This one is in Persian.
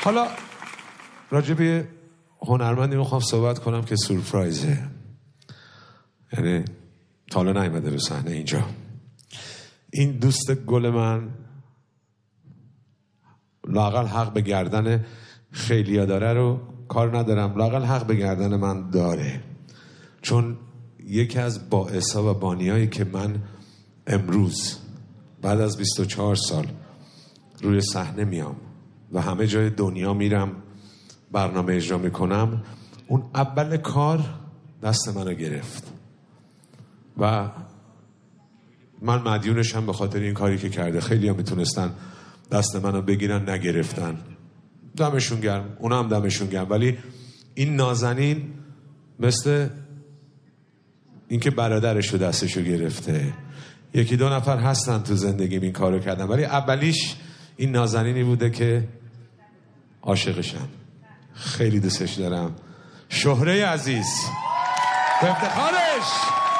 حالا راجع به هنرمندی میخوام صحبت کنم که سورپرایزه، یعنی تا حالا نیومده رو صحنه اینجا. این دوست گل من لااقل حق به گردن خیلیا داره رو کار ندارم، لااقل حق به گردن من داره، چون یکی از باعثا و بانیایی که من امروز بعد از 24 سال روی صحنه میام و همه جای دنیا میرم برنامه اجرا میکنم، اون اول کار دست منو گرفت و من مدیونشم به خاطر این کاری که کرده. خیلی ها میتونستن دست منو بگیرن، نگرفتن، دمشون گرم، اونا هم دمشون گرم، ولی این نازنین مثل این که برادرشو دستشو گرفته. یکی دو نفر هستن تو زندگیم این کارو کردن، ولی اولیش این نازنینی بوده که عاشقشم، خیلی دوستش دارم. شهره عزیز به افتخارش